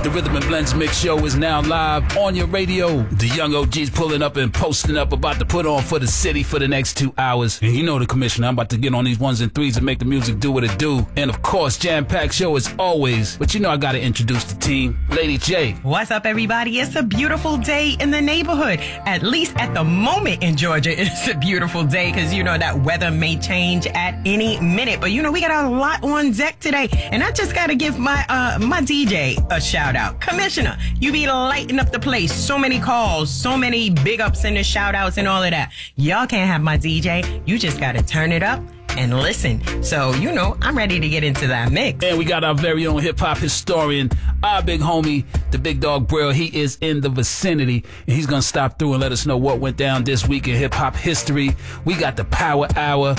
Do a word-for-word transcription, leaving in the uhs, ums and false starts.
The Rhythm and Blends Mix Show is now live on your radio. The young O Gs pulling up and posting up, about to put on for the city for the next two hours. And you know the commissioner, I'm about to get on these ones and threes and make the music do what it do. And of course, jam-packed show as always. But you know I gotta introduce the team. Lady J. What's up, everybody? It's a beautiful day in the neighborhood. At least at the moment in Georgia, it's a beautiful day because, you know, that weather may change at any minute. But, you know, we got a lot on deck today. And I just got to give my uh, my D J a shout out. Commissioner, you be lighting up the place. So many calls, so many big ups and the shout outs and all of that. Y'all can't have my D J. You just got to turn it up and listen. So, you know, I'm ready to get into that mix. And we got our very own hip-hop historian, our big homie, the Big Dog Brill. He is in the vicinity, and he's going to stop through and let us know what went down this week in hip-hop history. We got the Power Hour.